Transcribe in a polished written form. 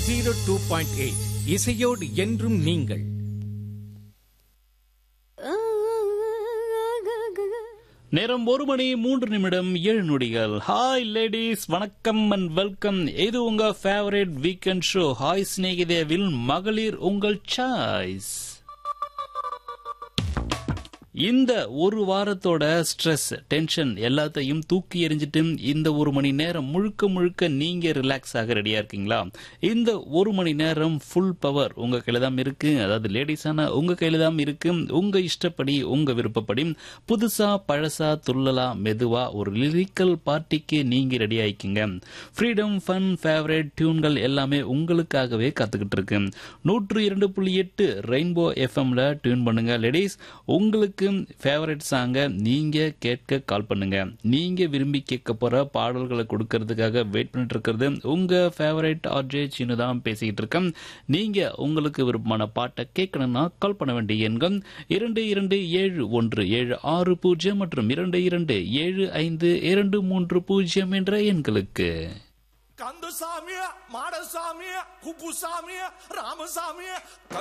102.8 இசையோடு என்றும் நீங்கள். நேரம் 1:03 ஹாய் லேடிஸ், வணக்கம் அண்ட் வெல்கம். இது உங்க ஃபேவரட் வீக்கெண்ட் ஷோ ஹாய் ஸ்நேகிதேவில் மகளிர் உங்கள் சாய்ஸ். இந்த ஒரு வாரத்தோட ஸ்ட்ரெஸ், டென்ஷன் எல்லாத்தையும் தூக்கி எறிஞ்சிட்டு இந்த ஒரு மணி நேரம் முழுக்க முழுக்க நீங்க ரிலாக்ஸ் ஆக ரெடியா இருக்கீங்களா? இந்த ஒரு மணி நேரம் ஃபுல் பவர் உங்க கையில தான் இருக்கு. அதாவது லேடிஸான உங்க கையில தான் இருக்கு. உங்க இஷ்டப்படி, உங்க விருப்பப்படி புதுசா பழசா துள்ளலா மெதுவா ஒரு லிரிக்கல் பார்ட்டிக்கு நீங்க ரெடி ஆயிக்கிங்க. ஃப்ரீடம், ஃபன், ஃபேவரட் டியூன்கள் எல்லாமே உங்களுக்காகவே காத்துக்கிட்டு இருக்கு. 102.8 ரெயின்போ எஃப்எம்ல டியூன் பண்ணுங்க லேடிஸ். உங்களுக்கு ஃபேவரட் சாங்க நீங்க கேட்க கால் பண்ணுங்க. நீங்க விரும்பி கேட்க போற பாடல்களை கொடுக்கறதுக்காக வெயிட் பண்ணிட்டு இருக்கிறது உங்க ஃபேவரட் ஆர்ஜே சீனு தான் பேசிக்கிட்டு இருக்கேன். நீங்க உங்களுக்கு விருப்பமான பாட்டை கேட்கணும்னா கால் பண்ண வேண்டிய எண்கள் 227176 மற்றும் 227523 என்ற எண்களுக்கு. கந்தசாமி, மாடசாமி, குப்புசாமி, ராமசாமி.